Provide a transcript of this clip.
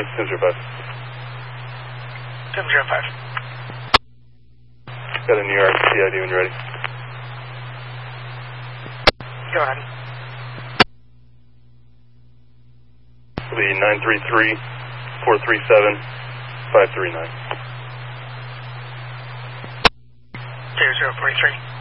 morning, Sim05. Sim05. Got a New York CID when you're ready. Go ahead. It'll be 933-437-539. 0043.